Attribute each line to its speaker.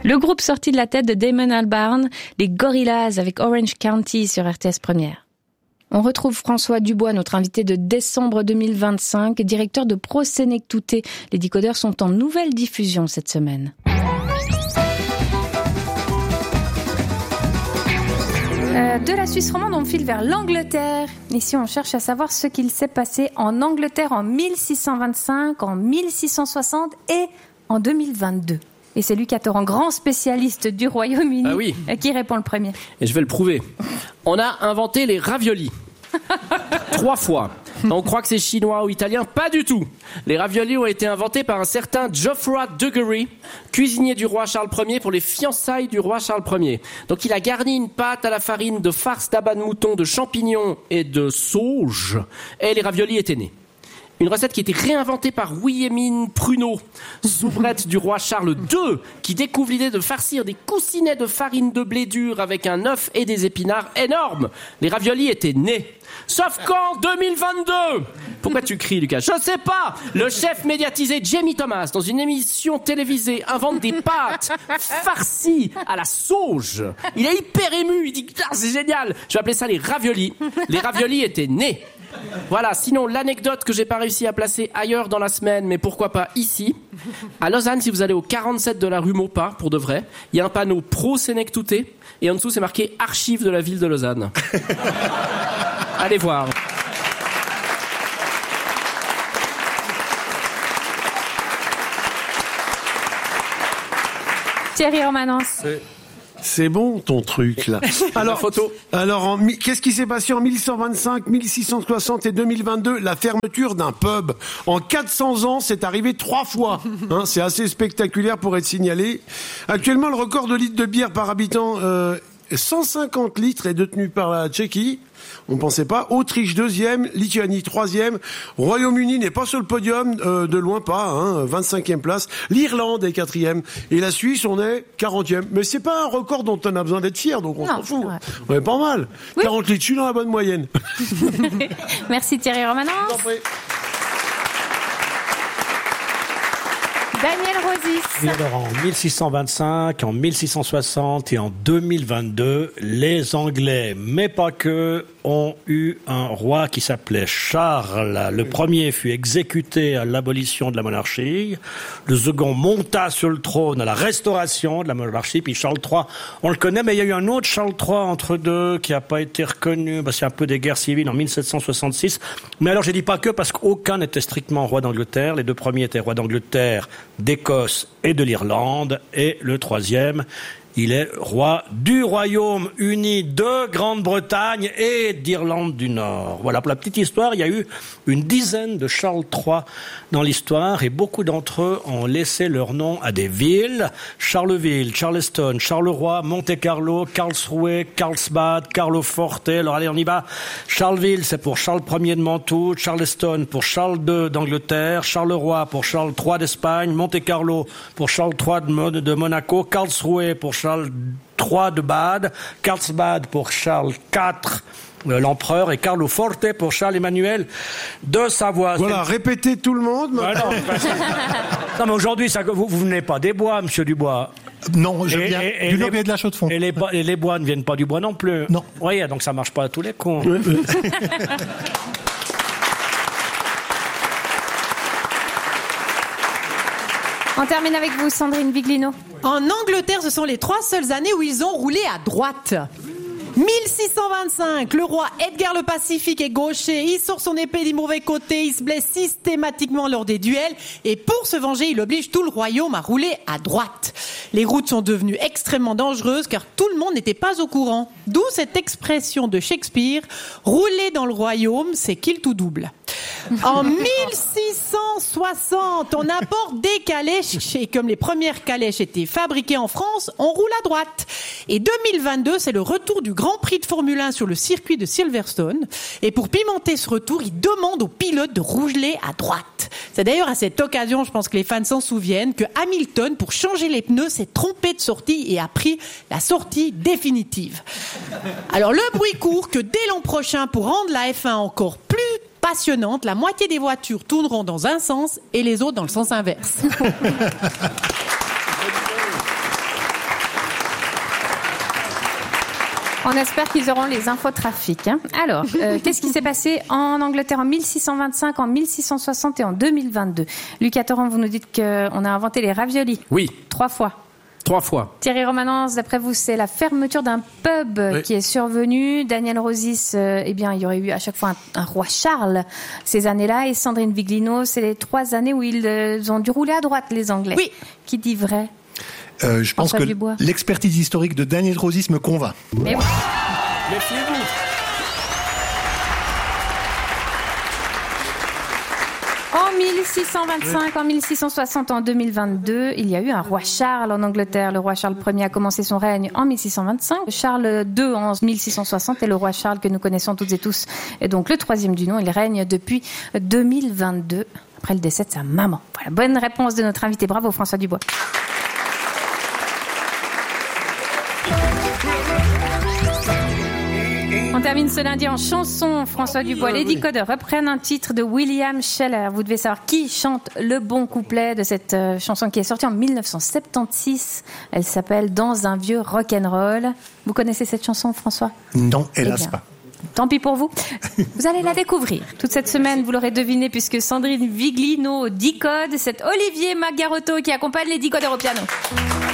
Speaker 1: Le groupe sorti de la tête de Damon Albarn, les Gorillaz avec Orange County sur RTS Première. On retrouve François Dubois, notre invité de décembre 2025, directeur de Pro Senectute. Les décodeurs sont en nouvelle diffusion cette semaine. De la Suisse romande, on file vers l'Angleterre. Ici, on cherche à savoir ce qu'il s'est passé en Angleterre en 1625, en 1660 et en 2022. Et c'est Lucas Torrent, grand spécialiste du Royaume-Uni, qui répond le premier.
Speaker 2: Et je vais le prouver. On a inventé les raviolis. 3 fois. On croit que c'est chinois ou italien, pas du tout. Les raviolis ont été inventés par un certain Geoffroy Dugarry, cuisinier du roi Charles Ier pour les fiançailles du roi Charles Ier. Donc il a garni une pâte à la farine de farce d'abat de mouton, de champignons et de sauge, et les raviolis étaient nés. Une recette qui a été réinventée par Wilhelmine Pruneau, soubrette du roi Charles II, qui découvre l'idée de farcir des coussinets de farine de blé dur avec un œuf et des épinards énormes. Les raviolis étaient nés. Sauf qu'en 2022, pourquoi tu cries, Lucas? Je sais pas. Le chef médiatisé Jamie Thomas, dans une émission télévisée, invente des pâtes farcies à la sauge. Il est hyper ému. Il dit, c'est génial. Je vais appeler ça les raviolis. Les raviolis étaient nés. Voilà, sinon l'anecdote que j'ai pas réussi à placer ailleurs dans la semaine, mais pourquoi pas ici. À Lausanne, si vous allez au 47 de la rue Maupas, pour de vrai, il y a un panneau Pro Senectute, et en dessous c'est marqué Archives de la ville de Lausanne. Allez voir.
Speaker 1: Thierry Romanence.
Speaker 3: C'est bon ton truc là. Alors, qu'est-ce qui s'est passé en 1125, 1660 et 2022? La fermeture d'un pub. En 400 ans, c'est arrivé 3 fois. C'est assez spectaculaire pour être signalé. Actuellement, le record de litres de bière par habitant, 150 litres, est détenu par la Tchéquie. On ne pensait pas. Autriche 2e, Lituanie 3e. Royaume-Uni n'est pas sur le podium, de loin pas, 25e place. L'Irlande est 4e. Et la Suisse, on est 40e. Mais c'est pas un record dont on a besoin d'être fier, donc on s'en fout. On est pas mal. Oui. 40 litres, je suis dans la bonne moyenne.
Speaker 1: Merci Thierry Romanence. Daniel Rosis.
Speaker 4: Alors, en 1625, en 1660 et en 2022, les Anglais, mais pas que, ont eu un roi qui s'appelait Charles. Le premier fut exécuté à l'abolition de la monarchie. Le second monta sur le trône à la restauration de la monarchie. Puis Charles III, on le connaît, mais il y a eu un autre Charles III entre deux qui n'a pas été reconnu. C'est un peu des guerres civiles en 1766. Mais alors, je dis pas que parce qu'aucun n'était strictement roi d'Angleterre. Les 2 premiers étaient rois d'Angleterre, d'Écosse et de l'Irlande. Et le 3e, il est roi du Royaume-Uni de Grande-Bretagne et d'Irlande du Nord. Voilà, pour la petite histoire, il y a eu une dizaine de Charles III dans l'histoire et beaucoup d'entre eux ont laissé leur nom à des villes. Charleville, Charleston, Charleroi, Monte-Carlo, Karlsruhe, Carlsbad, Carloforte. Alors allez, on y va. Charleville, c'est pour Charles Ier de Mantoue. Charleston pour Charles II d'Angleterre. Charleroi pour Charles III d'Espagne. Monte-Carlo pour Charles III de Monaco. Karlsruhe pour Charles III de Bade, Carlsbad pour Charles IV, l'empereur, et Carloforte pour Charles-Emmanuel de Savoie.
Speaker 3: Voilà, répétez tout le monde.
Speaker 4: Non, mais aujourd'hui, vous venez pas des bois, monsieur Dubois.
Speaker 5: Non, je viens du Lobe et de la Chaux-de-Fonds.
Speaker 4: Et les bois ne viennent pas du bois non plus.
Speaker 5: Non.
Speaker 4: Oui, donc ça marche pas à tous les coups.
Speaker 1: On termine avec vous, Sandrine Viglino.
Speaker 6: En Angleterre, ce sont les 3 seules années où ils ont roulé à droite. 1625, le roi Edgar le Pacifique est gaucher, il sort son épée du mauvais côté, il se blesse systématiquement lors des duels, et pour se venger, il oblige tout le royaume à rouler à droite. Les routes sont devenues extrêmement dangereuses car tout le monde n'était pas au courant. D'où cette expression de Shakespeare, rouler dans le royaume, c'est kill tout double. En 1660, on apporte des calèches et comme les premières calèches étaient fabriquées en France, on roule à droite. Et 2022, c'est le retour du Grand Prix de Formule 1 sur le circuit de Silverstone. Et pour pimenter ce retour, il demande aux pilotes de rouler à droite. C'est d'ailleurs à cette occasion, je pense que les fans s'en souviennent, que Hamilton, pour changer les pneus, s'est trompé de sortie et a pris la sortie définitive. Alors le bruit court que dès l'an prochain, pour rendre la F1 encore plus passionnante, la moitié des voitures tourneront dans un sens et les autres dans le sens inverse.
Speaker 1: On espère qu'ils auront les infotrafics. Hein. Alors, qu'est-ce qui s'est passé en Angleterre en 1625, en 1660 et en 2022 ? Lucas Torrent, vous nous dites qu'on a inventé les raviolis.
Speaker 2: Oui.
Speaker 1: 3 fois.
Speaker 2: 3 fois.
Speaker 1: Thierry Romanens, d'après vous, c'est la fermeture d'un pub qui est survenue. Daniel Rosis, il y aurait eu à chaque fois un roi Charles ces années-là. Et Sandrine Viglino, c'est les 3 années où ils ont dû rouler à droite, les Anglais.
Speaker 6: Oui.
Speaker 1: Qui dit vrai ?
Speaker 5: Je pense que l'expertise historique de Daniel Rosis me convainc.
Speaker 1: Mais oui.
Speaker 2: Méfiez-vous.
Speaker 1: En 1625, en 1660, en 2022, il y a eu un roi Charles en Angleterre. Le roi Charles Ier a commencé son règne en 1625. Charles II en 1660 et le roi Charles que nous connaissons toutes et tous est donc le 3e du nom. Il règne depuis 2022, après le décès de sa maman. Voilà, bonne réponse de notre invité. Bravo François Dubois. On termine ce lundi en chanson. François Dubois, les décodeurs reprennent un titre de William Sheller. Vous devez savoir qui chante le bon couplet de cette chanson qui est sortie en 1976. Elle s'appelle Dans un vieux rock'n'roll. Vous connaissez cette chanson, François ?
Speaker 5: Non, hélas pas.
Speaker 1: Tant pis pour vous. Vous allez la découvrir. Toute cette semaine, vous l'aurez deviné puisque Sandrine Viglino décode. C'est Olivier Magarotto qui accompagne les décodeurs au piano.